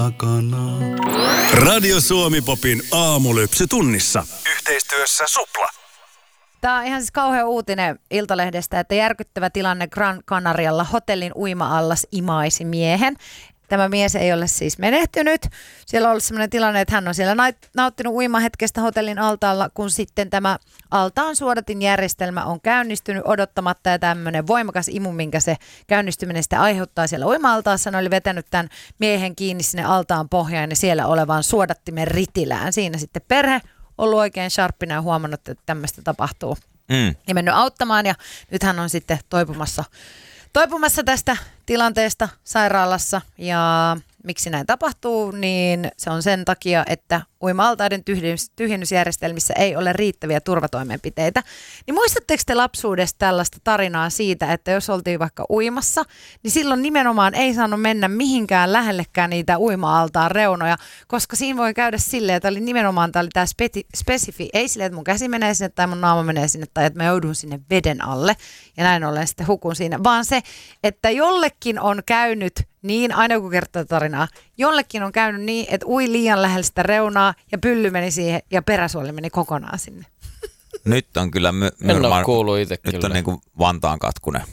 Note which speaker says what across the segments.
Speaker 1: Radio Suomi Popin aamulypsy tunnissa. Yhteistyössä Supla.
Speaker 2: Tämä on ihan siis kauhean uutinen Iltalehdestä, että järkyttävä tilanne Gran Canarialla. Hotellin uima-allas imaisi miehen. Tämä mies ei ole siis menehtynyt. Siellä on ollut sellainen tilanne, että hän on siellä nauttinut uimahetkestä hotellin altaalla, kun sitten tämä altaan suodatinjärjestelmä on käynnistynyt odottamatta ja tämmöinen voimakas imu, minkä se käynnistyminen sitten aiheuttaa siellä uima-altaassa. Ne oli vetänyt tämän miehen kiinni sinne altaan pohjaan ja siellä olevaan suodattimen ritilään. Siinä sitten perhe ollut oikein sharppina ja huomannut, että tämmöistä tapahtuu. Ja mennyt auttamaan ja nyt hän on sitten toipumassa tästä tilanteesta sairaalassa ja miksi näin tapahtuu, niin se on sen takia, että uima-altaiden tyhjennysjärjestelmissä ei ole riittäviä turvatoimenpiteitä. Niin muistatteko te lapsuudesta tällaista tarinaa siitä, että jos oltiin vaikka uimassa, niin silloin nimenomaan ei saanut mennä mihinkään lähellekään niitä uima-altaan reunoja, koska siinä voi käydä silleen, että tämä oli tämä spesifi, ei silleen, että mun käsi menee sinne tai mun naama menee sinne tai että mä joudun sinne veden alle ja näin ollen sitten hukun siinä, vaan se, että jollekin on käynyt niin, aina kun kertoo tarinaa, jollekin on käynyt niin, että ui liian lähellä sitä reunaa ja pylly meni siihen ja peräsuoli meni kokonaan sinne.
Speaker 3: Nyt on kyllä
Speaker 4: en ole kuullut itse
Speaker 3: nyt
Speaker 4: kyllä.
Speaker 3: on niin kuin Vantaan katkunen.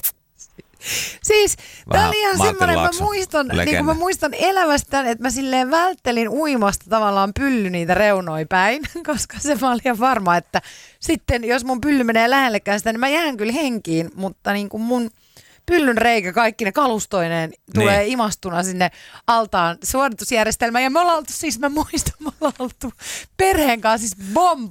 Speaker 2: Siis tämä oli ihan
Speaker 3: Martin
Speaker 2: semmoinen,
Speaker 3: Laakso,
Speaker 2: mä muistan elämästä, että mä silleen välttelin uimasta tavallaan pylly niitä reunoja päin, koska se mä olin ihan varma, että sitten jos mun pylly menee lähellekään sitä, niin mä jään kyllä henkiin, mutta niin kuin mun pyllyn reikä kaikki ne kalustoineen tulee imastuna sinne altaan suoritusjärjestelmään. Ja me ollaan oltu, siis mä muistan, me ollaan oltu perheen kanssa siis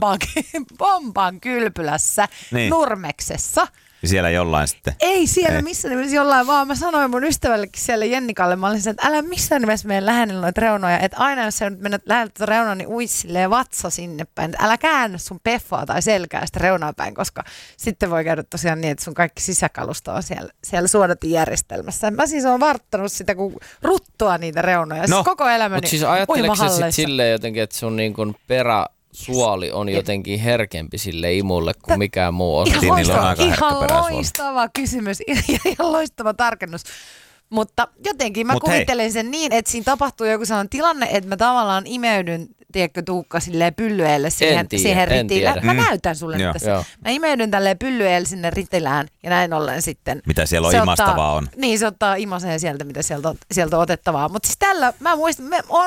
Speaker 2: bomban kylpylässä Nurmeksessa.
Speaker 3: Ja siellä jollain sitten.
Speaker 2: Ei siellä missään nimessä jollain, vaan mä sanoin mun ystävällekin siellä Jennikalle, mä olin sen, että älä missään nimessä mene lähellä noita reunoja, että aina jos sä nyt menet lähellä tuota reunaa, niin ui silleen vatsa sinne päin, että älä käännä sun peffaa tai selkää sitä reunaa päin, koska sitten voi käydä tosiaan niin, että sun kaikki sisäkalusto on siellä suodatinjärjestelmässä. Mä siis oon varttanut sitä kuin ruttua niitä reunoja, siis koko elämäni
Speaker 4: mutta siis ajatteleeko se sitten silleen jotenkin, että sun niin kuin suoli on jotenkin herkempi sille imulle kuin mikään muu osa.
Speaker 2: Ihan loistava kysymys, ihan loistava tarkennus. Mutta jotenkin mä kuvittelen sen niin, että siinä tapahtuu joku sellainen tilanne, että mä tavallaan imeydyn, tiedätkö Tuukka, silleen pyllyelle siihen ritilään. Mä näytän sulle nyt tässä. Mä imeydyn tälleen pyllyelle sinne ritilään ja näin ollen sitten.
Speaker 3: Mitä siellä on imastavaa on.
Speaker 2: Niin, se ottaa imaseen sieltä, mitä sieltä on otettavaa. Mutta siis tällä, mä muistan,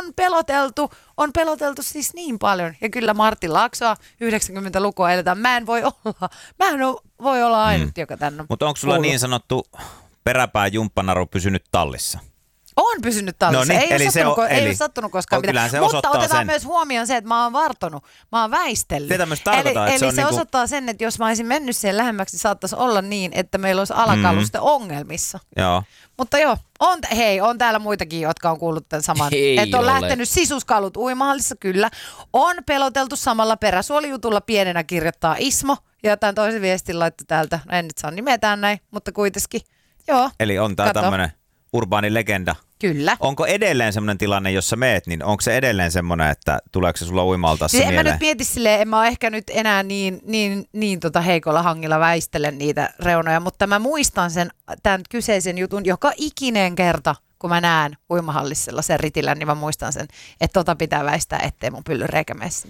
Speaker 2: on peloteltu siis niin paljon. Ja kyllä Martin Laaksoa 90-lukua eletään. Mä en voi olla ainut, joka tänne on.
Speaker 3: Mutta onko sulla niin sanottu peräpää jumppanaru pysynyt tallissa?
Speaker 2: On pysynyt tallissa.
Speaker 3: No niin,
Speaker 2: ei ole sattunut koskaan mitään. Mutta otetaan myös huomioon se, että mä oon vartonut. Mä oon väistellyt. Eli se osoittaa sen, että jos mä olisin mennyt siihen lähemmäksi, niin saattaisi olla niin, että meillä olisi alakaluste ongelmissa.
Speaker 3: Joo.
Speaker 2: Mutta joo, on täällä muitakin, jotka on kuullut tämän saman. Että on lähtenyt sisuskalut uimahallissa, kyllä. On peloteltu samalla peräsuolijutulla pienenä, kirjoittaa Ismo. Ja jotain toisen viestin laittoi täältä. En nyt saa nimetään näin, mutta kuitenkin. Joo.
Speaker 3: Eli on tää tämmönen urbaani legenda.
Speaker 2: Kyllä.
Speaker 3: Onko edelleen semmoinen tilanne, jossa meet, niin onko se edelleen semmoinen, että tuleeko se sulla uimaltaassa mieleen?
Speaker 2: En mä nyt mieti silleen, en mä ole ehkä nyt enää niin heikolla hangilla väistelen niitä reunoja, mutta mä muistan tämän kyseisen jutun joka ikinen kerta, kun mä näen uimahallissa sen ritilän, niin mä muistan sen, että pitää väistää, ettei mun pyllyn reikä mene sinne.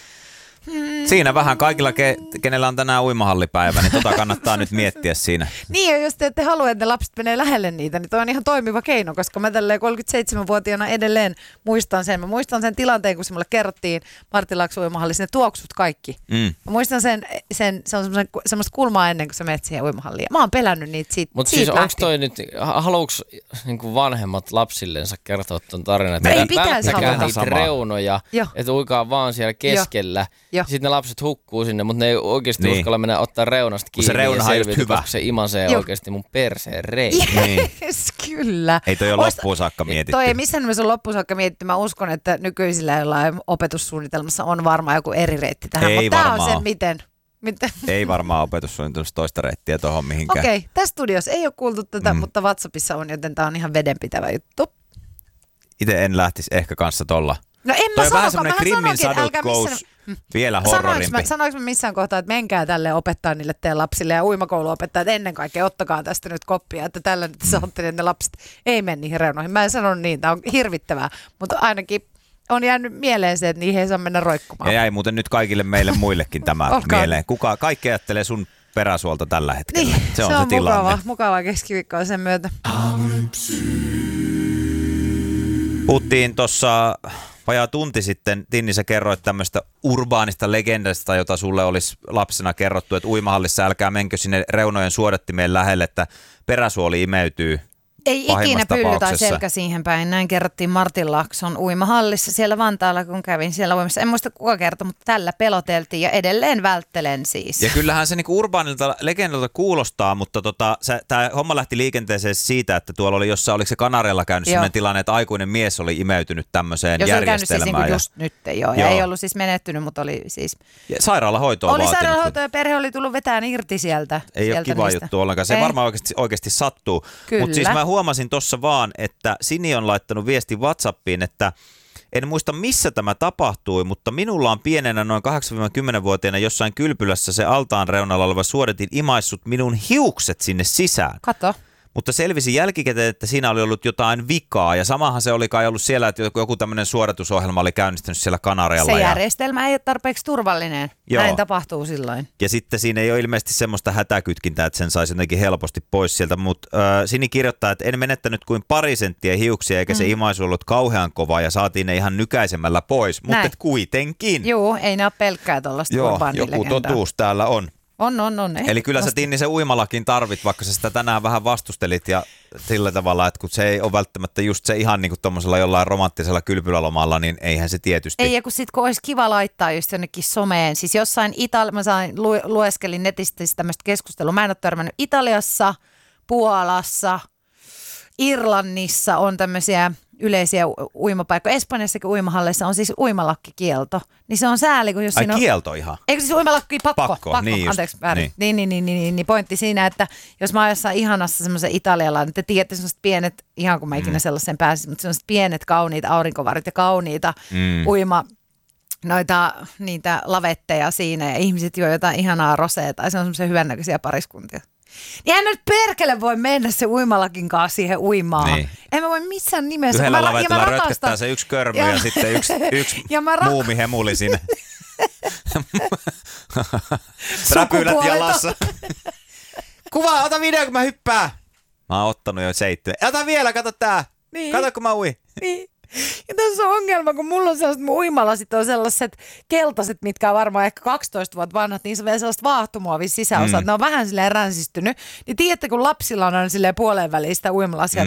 Speaker 3: Siinä vähän kaikilla, kenellä on tänään uimahallipäivä, niin kannattaa nyt miettiä siinä.
Speaker 2: Niin, ja jos te ette halua, että ne lapset menee lähelle niitä, niin toi on ihan toimiva keino, koska mä tälleen 37-vuotiaana edelleen muistan sen. Mä muistan sen tilanteen, kun se mulle kerrottiin Martin Laakson uimahallissa, ne tuoksut kaikki. Mä muistan se on semmoista kulmaa ennen kuin sä menet siihen uimahalliin. Mä oon pelännyt niitä siitä.
Speaker 4: Mutta siis onko toi nyt, haluuks niinku vanhemmat lapsillensa kertoa ton tarinan, että välttäkää niitä reunoja, että uikaa vaan siellä keskellä. Sitten ne lapset hukkuu sinne, mutta ne ei oikeasti uskalla mennä ottaa reunasta kiinni.
Speaker 3: Se reunahan
Speaker 4: ja
Speaker 3: on just hyvä.
Speaker 4: Koska se imasee oikeasti mun perseen reikä.
Speaker 2: Yes, kyllä.
Speaker 3: Ei toi ole loppuun saakka mietitty.
Speaker 2: Toi ei missään nimessä ole loppuun saakka mietitty. Mä uskon, että nykyisillä jollain opetussuunnitelmassa on varmaan joku eri reitti tähän. Mutta tää on se miten.
Speaker 3: Ei varmaan opetussuunnitelmassa toista reittiä tuohon mihinkään.
Speaker 2: Okei, tässä studiossa ei ole kuultu tätä, mutta WhatsAppissa on, joten tää on ihan vedenpitävä juttu.
Speaker 3: Itse en lähtisi ehkä kanssa tolla.
Speaker 2: No en mä sanokaan,
Speaker 3: Vielä horrorimpi.
Speaker 2: Sanoinko mä missään kohtaa, että menkää tälle opettaa niille teidän lapsille ja uimakouluopettajat ennen kaikkea ottakaa tästä nyt koppia, että tällä nyt sanotte, että ne lapset ei mene niihin reunoihin. Mä en sanonut niin, tämä on hirvittävää, mutta ainakin on jäänyt mieleen se, että niihin ei saa mennä roikkumaan.
Speaker 3: Ja jäi muuten nyt kaikille meille muillekin tämä mieleen. Kaikki ajattelee sun peräsuolta tällä hetkellä.
Speaker 2: Niin, se on mukavaa keskiviikkoa sen myötä.
Speaker 3: Puhuttiin tuossa vajaa tunti sitten, Tinni, sä kerroit tämmöistä urbaanista legendasta, jota sulle olisi lapsena kerrottu, että uimahallissa älkää menkö sinne reunojen suodattimeen lähelle, että peräsuoli imeytyy.
Speaker 2: Ei ikinä pylly tai selkä siihen päin. Näin kerrottiin Martin Laakson uimahallissa siellä Vantaalla, kun kävin siellä uimassa. En muista kuka kertoi, mutta tällä peloteltiin ja edelleen välttelen siis.
Speaker 3: Ja kyllähän se niinku urbaanilta legendalta kuulostaa, mutta tämä homma lähti liikenteeseen siitä, että tuolla oli jossain, oliko se Kanarialla käynyt sellainen tilanne, että aikuinen mies oli imeytynyt tämmöiseen järjestelmään.
Speaker 2: Jos siis just nyt joo. Ei ollut siis menehtynyt, mutta oli siis...
Speaker 3: Ja sairaalahoitoa
Speaker 2: oli
Speaker 3: vaatinut.
Speaker 2: Sairaalahoitoa ja perhe oli tullut vetään irti sieltä.
Speaker 3: Ei ole kiva juttu ollenkaan. Se varmaan oikeasti sattuu. Mutta siis mä huomasin tuossa vaan, että Sini on laittanut viestin WhatsAppiin, että en muista missä tämä tapahtui, mutta minulla on pienenä noin 8-10-vuotiaana jossain kylpylässä se altaan reunalla oleva suodatin imaissut minun hiukset sinne sisään.
Speaker 2: Kato.
Speaker 3: Mutta selvisi jälkikäteen, että siinä oli ollut jotain vikaa ja samahan se oli kai ollut siellä, että joku tämmöinen suoritusohjelma oli käynnistynyt siellä Kanarialla.
Speaker 2: Se järjestelmä ei ole tarpeeksi turvallinen. Joo. Näin tapahtuu silloin.
Speaker 3: Ja sitten siinä ei ole ilmeisesti semmoista hätäkytkintää, että sen saisi jotenkin helposti pois sieltä, mutta Sini kirjoittaa, että en menettänyt kuin 2 senttiä hiuksia eikä se imaisu ollut kauhean kova ja saatiin ne ihan nykäisemällä pois, mutta kuitenkin.
Speaker 2: Joo, ei ne ole pelkkää tuollaista urbaanilegendaa.
Speaker 3: Joku totuus täällä on.
Speaker 2: On.
Speaker 3: Eli kyllä sä, Tinni, se uimalakin tarvit, vaikka sä sitä tänään vähän vastustelit ja sillä tavalla, että kun se ei ole välttämättä just se ihan niin kuin tommosella jollain romanttisella kylpylälomalla, niin eihän se tietysti.
Speaker 2: Ei, ja kun sit kun olisi kiva laittaa just jonnekin someen, siis jossain mä lueskelin netistä tämmöistä keskustelua, mä en ole törmännyt Italiassa, Puolassa, Irlannissa on tämmöisiä yleisiä uimapaikkoja. Espanjassakin uimahalleissa on siis uimalakkikielto. Niin se on sääli, kun jos siinä on...
Speaker 3: kielto ihan?
Speaker 2: Eikö siis uimalakki pakko?
Speaker 3: Niin
Speaker 2: anteeksi, väärin. Niin, pointti siinä, että jos mä oon jossain ihanassa semmoisen Italialla, niin te tiedätte semmoiset pienet, ihan kun mä ikinä sellaisen pääsin, mutta semmoiset pienet kauniit aurinkovarit ja kauniita niitä lavetteja siinä ja ihmiset juo jotain ihanaa rosea tai se on semmoisia hyvännäköisiä pariskuntia. Niin en nyt perkele voi mennä se uimalakin kanssa siihen uimaan. Niin. En mä voi missään nimessä.
Speaker 3: Yhdellä lavetilla rötköttää se yksi körmy ja sitten yksi muumihemuli sinne. Räpylät jalassa. Kuva, ota video, kun mä hyppään. Mä oon ottanut jo 7. Ota vielä, kato tää. Niin. Kato, kun mä uin.
Speaker 2: Niin. Ja tässä on ongelma, kun mulla on sellaiset, mun uimalasit on sellaiset keltaiset, mitkä on varmaan ehkä 12 vuotta vanhat, niin se on vielä sellaiset vaahtomuovin sisäosat. Ne on vähän silleen ränsistynyt. Niin tiedätte, kun lapsilla on silleen puoleen väliin sitä uimalasia,